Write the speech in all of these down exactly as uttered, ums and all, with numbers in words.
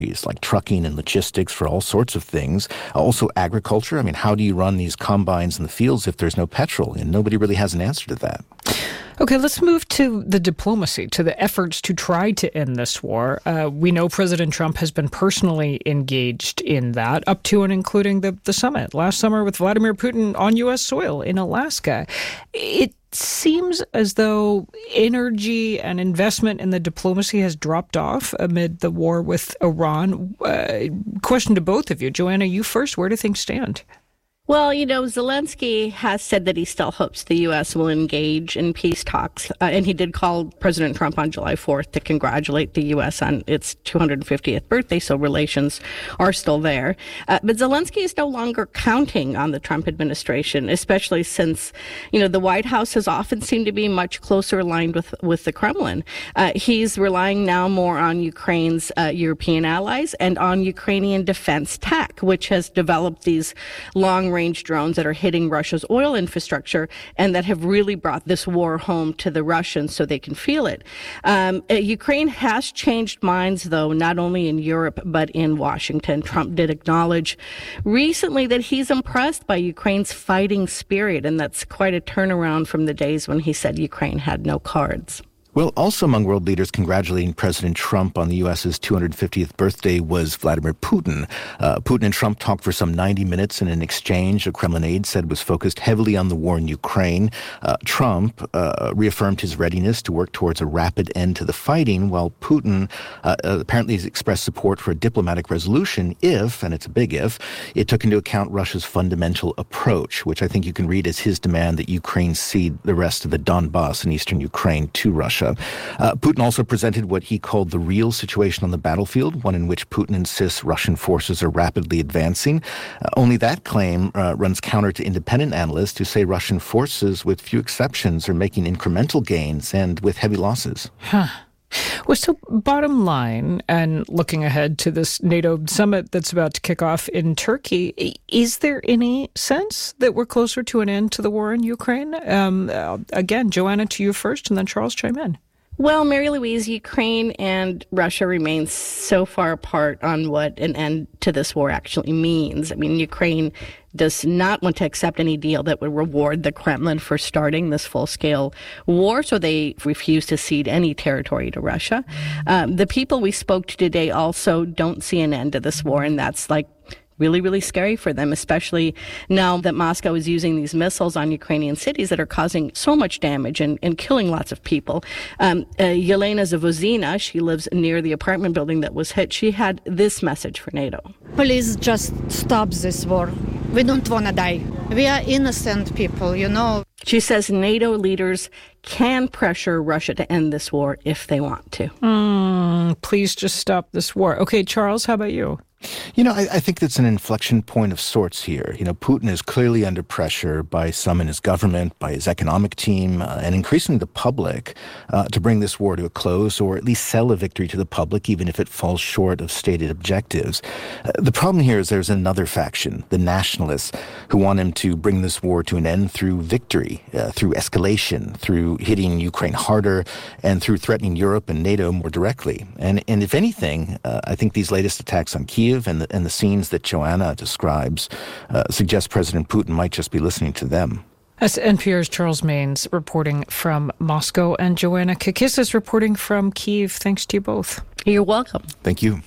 like trucking and logistics for all sorts of things. Also agriculture. I mean, how do you run these combines in the fields if there's no petrol? And nobody really has an answer to that. Okay, let's move to the diplomacy, to the efforts to try to end this war. Uh, we know President Trump has been personally engaged in that, up to and including the, the summit last summer with Vladimir Putin on U S soil in Alaska. It seems as though energy and investment in the diplomacy has dropped off amid the war with Iran. Uh, question to both of you. Joanna, you first. Where do things stand? Well, you know, Zelensky has said that he still hopes the U S will engage in peace talks. Uh, and he did call President Trump on July fourth to congratulate the U S on its two hundred fiftieth birthday, so relations are still there. Uh, but Zelensky is no longer counting on the Trump administration, especially since, you know, the White House has often seemed to be much closer aligned with, with the Kremlin. Uh, he's relying now more on Ukraine's uh, European allies and on Ukrainian defense tech, which has developed these long-range drones that are hitting Russia's oil infrastructure and that have really brought this war home to the Russians so they can feel it. Um, uh, Ukraine has changed minds, though, not only in Europe but in Washington. Trump did acknowledge recently that he's impressed by Ukraine's fighting spirit, and that's quite a turnaround from the days when he said Ukraine had no cards. Well, also among world leaders congratulating President Trump on the U S's two hundred fiftieth birthday was Vladimir Putin. Uh, Putin and Trump talked for some ninety minutes in an exchange a Kremlin aide said was focused heavily on the war in Ukraine. Uh, Trump uh, reaffirmed his readiness to work towards a rapid end to the fighting, while Putin uh, apparently has expressed support for a diplomatic resolution if, and it's a big if, it took into account Russia's fundamental approach, which I think you can read as his demand that Ukraine cede the rest of the Donbass in eastern Ukraine to Russia. Uh, Putin also presented what he called the real situation on the battlefield, one in which Putin insists Russian forces are rapidly advancing. Uh, only that claim uh, runs counter to independent analysts who say Russian forces, with few exceptions, are making incremental gains and with heavy losses. Huh. Well, so bottom line, and looking ahead to this NATO summit that's about to kick off in Turkey, is there any sense that we're closer to an end to the war in Ukraine? Um, uh, again, Joanna, to you first, and then Charles, chime in. Well, Mary Louise, Ukraine and Russia remain so far apart on what an end to this war actually means. I mean, Ukraine does not want to accept any deal that would reward the Kremlin for starting this full-scale war, so they refuse to cede any territory to Russia. Um, the people we spoke to today also don't see an end to this war, and that's like really, really scary for them, especially now that Moscow is using these missiles on Ukrainian cities that are causing so much damage and, and killing lots of people. Um, uh, Yelena Zavozina, she lives near the apartment building that was hit. She had this message for NATO. Please just stop this war. We don't want to die. We are innocent people, you know. She says NATO leaders can pressure Russia to end this war if they want to. Mm, please just stop this war. Okay, Charles, how about you? You know, I, I think that's an inflection point of sorts here. You know, Putin is clearly under pressure by some in his government, by his economic team, uh, and increasingly the public uh, to bring this war to a close or at least sell a victory to the public, even if it falls short of stated objectives. Uh, the problem here is there's another faction, the nationalists, who want him to bring this war to an end through victory, uh, through escalation, through hitting Ukraine harder, and through threatening Europe and NATO more directly. And, and if anything, uh, I think these latest attacks on Kyiv and the, and the scenes that Joanna describes uh, suggest President Putin might just be listening to them. That's N P R's Charles Maynes reporting from Moscow, and Joanna Kakissis reporting from Kyiv. Thanks to you both. You're welcome. Thank you.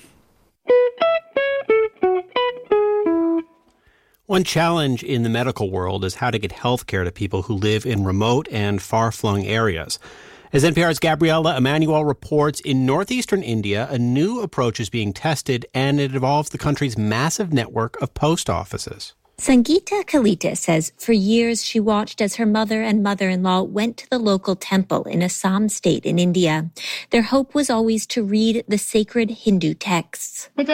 One challenge in the medical world is how to get health care to people who live in remote and far-flung areas. As N P R's Gabriella Emanuel reports, in northeastern India, a new approach is being tested, and it involves the country's massive network of post offices. Sangeeta Kalita says for years she watched as her mother and mother-in-law went to the local temple in Assam state in India. Their hope was always to read the sacred Hindu texts. Due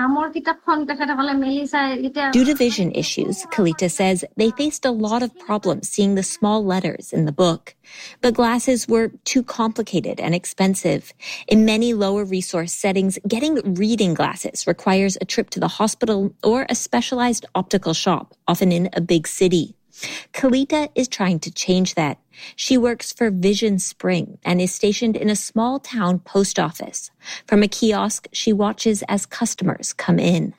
to vision issues, Kalita says they faced a lot of problems seeing the small letters in the book. But glasses were too complicated and expensive. In many lower resource settings, getting reading glasses requires a trip to the hospital or a specialized optical shop, often in a big city. Kalita is trying to change that. She works for Vision Spring and is stationed in a small town post office. From a kiosk, she watches as customers come in.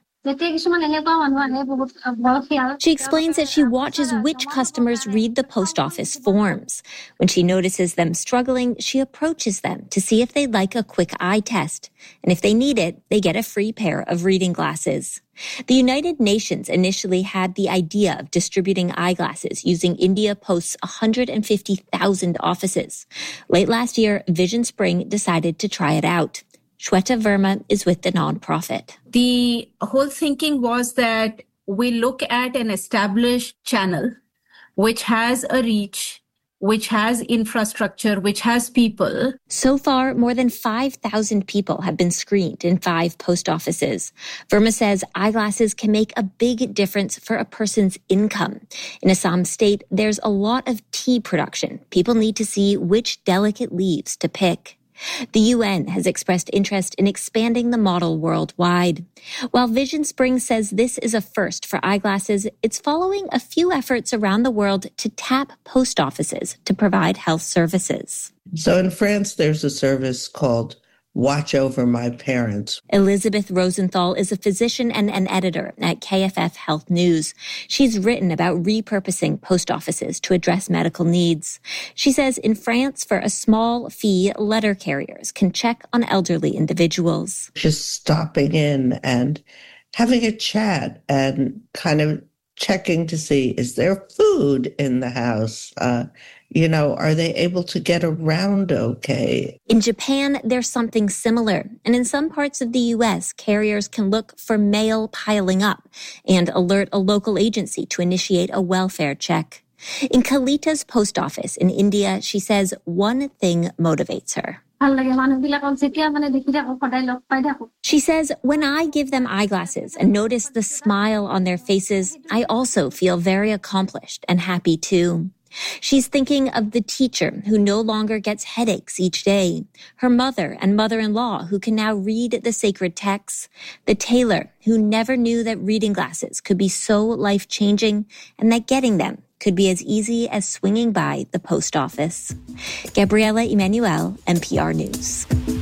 She explains that she watches which customers read the post office forms. When she notices them struggling, she approaches them to see if they'd like a quick eye test. And if they need it, they get a free pair of reading glasses. The United Nations initially had the idea of distributing eyeglasses using India Post's one hundred fifty thousand offices. Late last year, Vision Spring decided to try it out. Shweta Verma is with the nonprofit. The whole thinking was that we look at an established channel which has a reach, which has infrastructure, which has people. So far, more than five thousand people have been screened in five post offices. Verma says eyeglasses can make a big difference for a person's income. In Assam state, there's a lot of tea production. People need to see which delicate leaves to pick. The U N has expressed interest in expanding the model worldwide. While Vision Spring says this is a first for eyeglasses, it's following a few efforts around the world to tap post offices to provide health services. So in France, there's a service called Watch Over My Parents. Elizabeth Rosenthal is a physician and an editor at K F F Health News. She's written about repurposing post offices to address medical needs. She says in France, for a small fee, letter carriers can check on elderly individuals. Just stopping in and having a chat and kind of checking to see, is there food in the house? Uh, You know, are they able to get around okay? In Japan, there's something similar. And in some parts of the U S, carriers can look for mail piling up and alert a local agency to initiate a welfare check. In Kalita's post office in India, she says one thing motivates her. She says, when I give them eyeglasses and notice the smile on their faces, I also feel very accomplished and happy too. She's thinking of the teacher who no longer gets headaches each day, her mother and mother-in-law who can now read the sacred texts, the tailor who never knew that reading glasses could be so life-changing and that getting them could be as easy as swinging by the post office. Gabriela Emanuel, N P R News.